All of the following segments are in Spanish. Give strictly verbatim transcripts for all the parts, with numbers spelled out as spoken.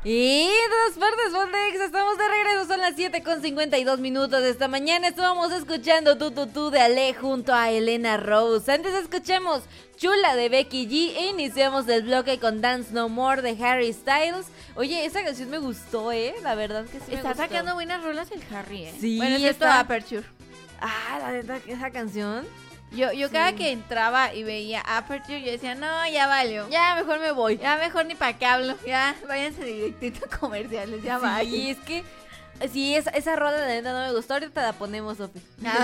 Y de todas partes, Fondex, estamos de regreso, son las siete con cincuenta y dos minutos de esta mañana. Estábamos escuchando Tu Tu Tu de Ale junto a Elena Rose. Antes escuchamos Chula de Becky G e iniciamos el bloque con Dance No More de Harry Styles. Oye, esa canción me gustó, eh, la verdad que sí me Está gustó. sacando buenas rolas el Harry, eh. Sí, bueno, es esto está- Aperture. Ah, la neta, esa canción. Yo, yo Sí. cada que entraba y veía Aperture, yo decía, no, ya valió. Ya mejor me voy. Ya mejor ni para qué hablo. Ya váyanse directito a comerciales, ya va. Sí, es que sí, esa, esa rola la neta no me gustó. Ahorita la ponemos, Sofi.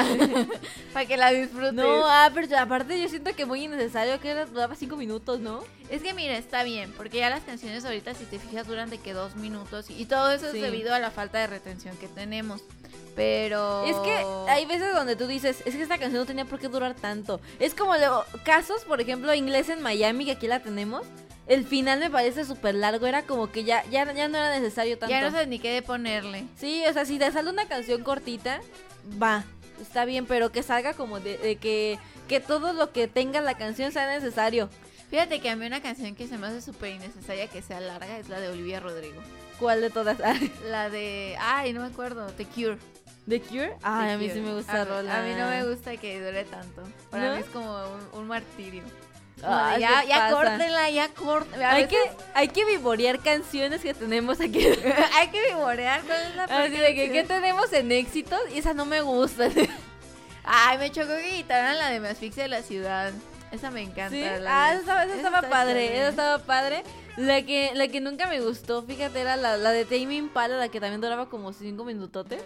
Para que la disfrutes. No, ah, pero aparte yo siento que muy innecesario, que era- duraba cinco minutos, ¿no? Es que mira, está bien, porque ya las canciones ahorita, si te fijas, duran de que dos minutos. Y, y todo eso Sí. es debido a la falta de retención que tenemos. Pero... Es que hay veces donde tú dices, es que esta canción no tenía por qué durar tanto. Es como luego, casos, por ejemplo, Inglés en Miami, que aquí la tenemos. El final me parece súper largo, era como que ya, ya, ya no era necesario tanto. Ya no sabes ni qué de ponerle. Sí, o sea, si te sale una canción cortita, va, está bien, pero que salga como de, de que, que todo lo que tenga la canción sea necesario. Fíjate que a mí una canción que se me hace súper innecesaria que sea larga es la de Olivia Rodrigo. ¿Cuál de todas? La de... Ay, no me acuerdo. The Cure. ¿The Cure? Ay, The a mí Cure. sí me gusta a, la mí- rola. A mí no me gusta que dure tanto. Para ¿No? mí es como un, un martirio. Como Ah, de, ya, ¿qué ya pasa? córtenla, ya córtenla. Hay que, hay que vivorear canciones que tenemos aquí. hay que vivorear. ¿Cuál es la Así de que, ¿qué tenemos en éxitos? Y esa no me gusta. Ay, me chocó que quitaran la de Me asfixia de la ciudad. Esa me encanta. ¿Sí? la Ah, de- esa estaba, esa esa estaba está padre, chévere. esa estaba padre. La que, la que nunca me gustó, fíjate, era la, la de Tame Impala, la que también duraba como cinco minutotes.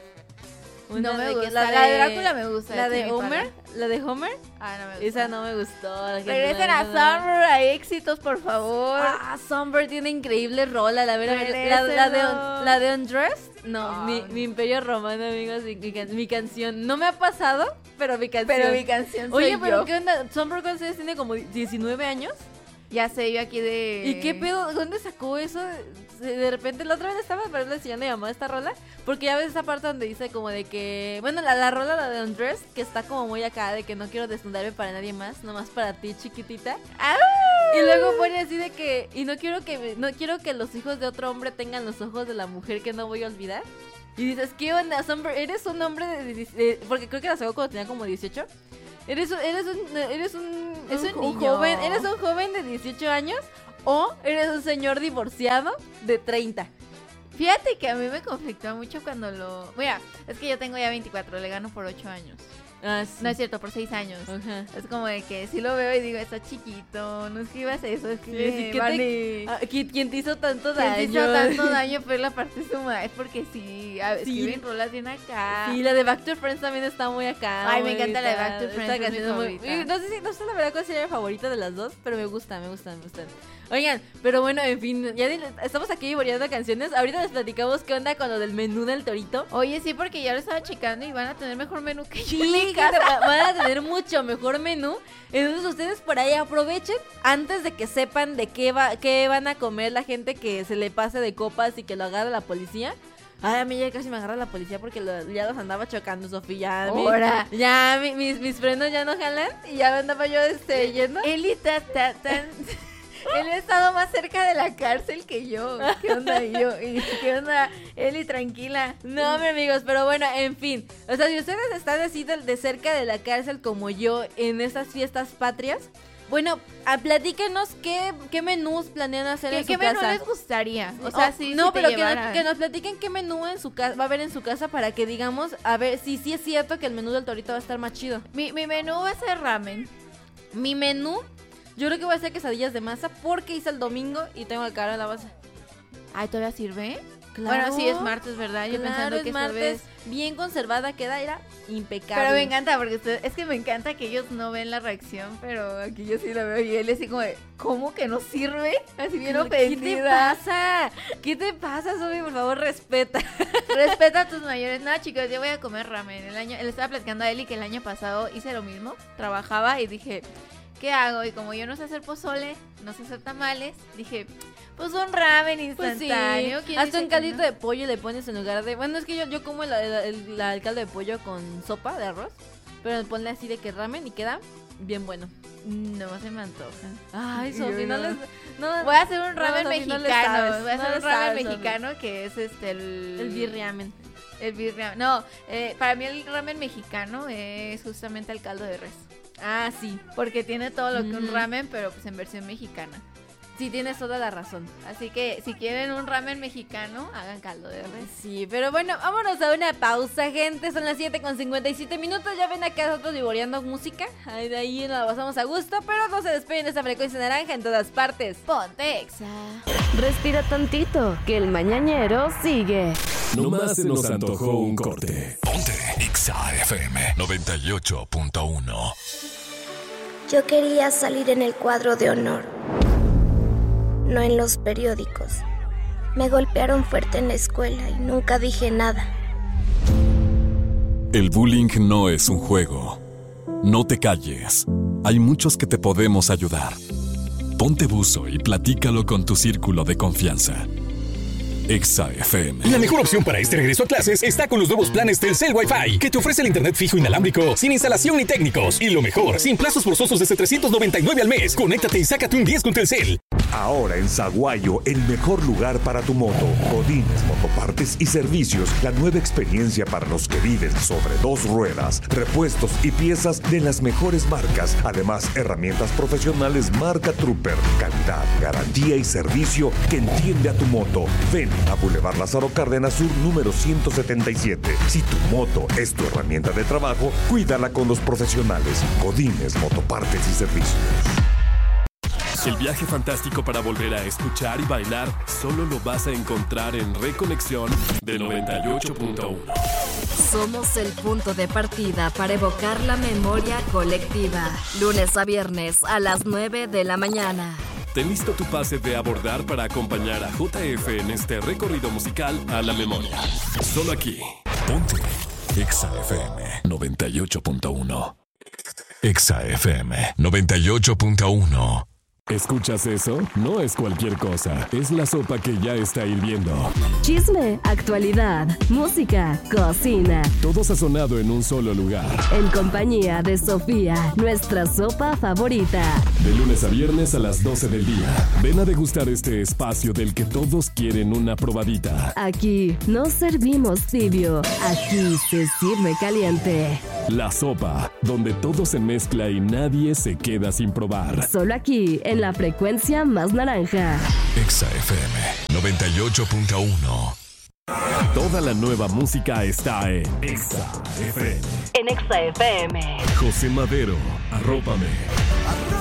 Una No me de que- gusta. La de Drácula me gusta. La esa de es mi Homer, padre. la de Homer, Ah, no me gusta. esa no me gustó. la que- Regresen a no- Summer, a éxitos, por favor. Ah, Somber tiene increíble rola, la verdad. La, la, de, Regrésenlo. la de Undressed, no, Ah, mi, no. mi Imperio Romano, amigos, mi, mi can- mi canción. No me ha pasado, pero mi canción. Pero mi canción soy Oye, pero yo. ¿qué onda? Somber, ¿cuántos años tiene? ¿Como diecinueve años? Ya sé, yo aquí de... ¿Y qué pedo? ¿Dónde sacó eso? De de repente, la otra vez estaba por ejemplo, enseñando a mi mamá esta rola. Porque ya ves esa parte donde dice como de que... Bueno, la, la rola, la de Undressed, que está como muy acá, de que no quiero desnudarme para nadie más, nomás para ti, chiquitita. ¡Ah! Y luego pone así de que... Y no quiero que me- no quiero que los hijos de otro hombre tengan los ojos de la mujer que no voy a olvidar. Y dices, ¿qué onda, Somber? ¿Eres un hombre de... de- de- porque creo que la sacó cuando tenía como dieciocho. ¿Eres un... Eres un... Eres un, Es un un niño. joven... ¿Eres un joven de dieciocho años? ¿O eres un señor divorciado de treinta? Fíjate que a mí me conflictó mucho cuando lo... Mira, es que yo tengo ya veinticuatro, le gano por ocho años. Ah, sí. No es cierto, por seis años. Ajá. Es como de que si lo veo y digo, está chiquito, no escribas eso, es Sí, que sí, ¿qué te- vale. Ah, ¿quién, quién te hizo tanto ¿Quién daño? te hizo tanto daño? Pero la parte suma es porque sí, a ver, Sí. escriben rolas bien acá. Sí, la de Back to Friends también está muy acá. Ay, me muy encanta la de tal. Back to Esta Friends, es mi canción es muy- favorita. No sé si, no sé la verdad cuál sería mi favorita de las dos, pero me gusta, me gusta, me gustan. Oigan, pero bueno, en fin, ya dile- estamos aquí vivoreando canciones. Ahorita les platicamos qué onda con lo del menú del torito. Oye, sí, porque ya lo estaba checando y van a tener mejor menú que yo Sí, en mi que casa. va- van a tener mucho mejor menú. Entonces ustedes por ahí aprovechen antes de que sepan de qué va, qué van a comer la gente que se le pase de copas y que lo agarre la policía. Ay, a mí ya casi me agarra la policía porque lo- ya los andaba chocando, Sofía. Ya, mi- Ahora. ya mi- mis, mis frenos ya no jalan y ya andaba yo este, yendo. Eli ta, ta, tan- Él ha estado más cerca de la cárcel que yo. ¿Qué onda? Y yo, y, ¿qué onda? Eli, tranquila. No, mi amigos, pero bueno, en fin. O sea, si ustedes están así de, de cerca de la cárcel como yo en estas fiestas patrias, bueno, a, platíquenos qué, qué menús planean hacer ¿Qué, en su qué menú casa. les gustaría? O sea, Oh, sí, no, sí te pero que nos, llevaran. que nos platiquen qué menú en su casa va a haber en su casa para que digamos, a ver si sí es cierto que el menú del torito va a estar más chido. Mi, mi menú va a ser ramen. Mi menú, yo creo que voy a hacer quesadillas de masa porque hice el domingo y tengo el cara en la base. Ay, ¿todavía sirve? Claro. Bueno, sí, es martes, ¿verdad? Yo Claro, pensando es que martes, esta vez... bien conservada queda, era impecable. Pero me encanta porque usted, es que me encanta que ellos no ven la reacción, pero aquí yo sí la veo y él así como de, ¿cómo que no sirve? Así bien ¿Qué te ofendida. pasa? ¿Qué te pasa, Sobi? Por favor, respeta. Respeta a tus mayores. No, chicos, yo voy a comer ramen. El año, le estaba platicando a Eli que el año pasado hice lo mismo, trabajaba y dije, ¿qué hago? Y como yo no sé hacer pozole, no sé hacer tamales, dije, pues un ramen Pues sí, instantáneo. ¿Quién hasta dice un que caldito no? de pollo le pones en lugar de... Bueno, es que yo, yo como el, el, el- la- el caldo de pollo con sopa de arroz, pero le ponle así de que ramen y queda bien bueno. No se me antoja. Ay, Sofi, no les... No, Voy a hacer un ramen no, Sofi, no le mexicano. sabes, Voy a no hacer le un ramen sabes, mexicano que es este el... el birriamen. El birriamen. No, eh, para mí el ramen mexicano es justamente el caldo de res. Ah, sí. Porque tiene todo lo que un Ujú. ramen, pero pues en versión mexicana. Sí, tienes toda la razón. Así que si quieren un ramen mexicano, hagan caldo de res. Sí, pero bueno, vámonos a una pausa, gente. Son las siete con cincuenta y siete minutos. Ya ven acá nosotros vivoreando música. Ahí de ahí nos la pasamos a gusto. Pero no se despeguen de esa frecuencia naranja en todas partes. Ponte Exa. Respira tantito, que el mañanero sigue. No más se nos antojó un corte. Ponte Exa F M noventa y ocho punto uno. Yo quería salir en el cuadro de honor, no en los periódicos. Me golpearon fuerte en la escuela y nunca dije nada. El bullying no es un juego. No te calles. Hay muchos que te podemos ayudar. Ponte buzo y platícalo con tu círculo de confianza. Exa F M. La mejor opción para este regreso a clases está con los nuevos planes Telcel Wi-Fi, que te ofrece el internet fijo inalámbrico, sin instalación ni técnicos. Y lo mejor, sin plazos forzosos desde trescientos noventa y nueve al mes. Conéctate y sácate un diez con Telcel. Ahora en Zaguayo, el mejor lugar para tu moto. Godines, Motopartes y Servicios. La nueva experiencia para los que viven sobre dos ruedas. Repuestos y piezas de las mejores marcas. Además, herramientas profesionales marca Trooper. Calidad, garantía y servicio que entiende a tu moto. Ven a Boulevard Lázaro Cárdenas Sur número ciento setenta y siete. Si tu moto es tu herramienta de trabajo, cuídala con los profesionales. Godines, Motopartes y Servicios. El viaje fantástico para volver a escuchar y bailar solo lo vas a encontrar en Reconexión de noventa y ocho punto uno. Somos el punto de partida para evocar la memoria colectiva. Lunes a viernes a las nueve de la mañana. Ten listo tu pase de abordar para acompañar a J F en este recorrido musical a la memoria. Solo aquí. Ponte Exa F M noventa y ocho punto uno. Exa F M noventa y ocho punto uno. ¿Escuchas eso? No es cualquier cosa. Es la sopa que ya está hirviendo. Chisme, actualidad, música, cocina. Todo sazonado en un solo lugar. En compañía de Sofía, nuestra sopa favorita. De lunes a viernes a las doce del día. Ven a degustar este espacio del que todos quieren una probadita. Aquí no servimos tibio. Aquí se sirve caliente. La sopa, donde todo se mezcla y nadie se queda sin probar. Solo aquí, en la frecuencia más naranja. Exa F M noventa y ocho punto uno. Toda la nueva música está en Exa F M. En Exa F M. José Madero, arrópame.